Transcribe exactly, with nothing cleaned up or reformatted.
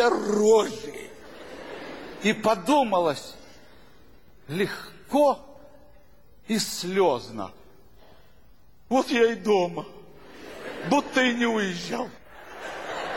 две рожи. И подумалось легко и слезно. Вот я и дома, будто и не уезжал.